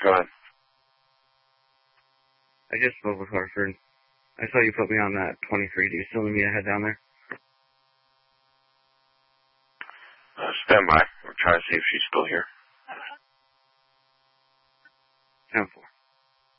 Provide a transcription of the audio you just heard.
Go ahead. I just spoke with Hartford. I saw you put me on that 23. Do you still need me to head down there? Stand by. We're trying to see if she's still here. 10-4.